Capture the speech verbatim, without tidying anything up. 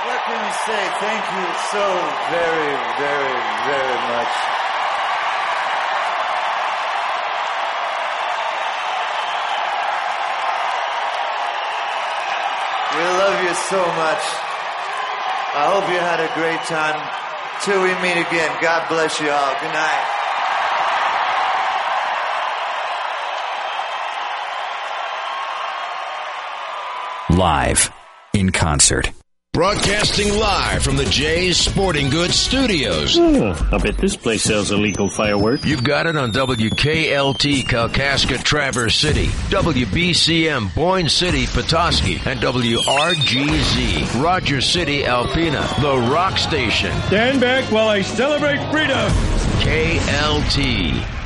What can we say? Thank you so very, very, very much. We love you so much. I hope you had a great time. Till we meet again, God bless you all. Good night. Live, in concert. Broadcasting live from the Jay's Sporting Goods Studios. Oh, I bet this place sells illegal fireworks. You've got it on W K L T Kalkaska Traverse City, W B C M Boyne City Petoskey, and W R G Z Rogers City Alpena, the rock station. Stand back while I celebrate freedom. K L T.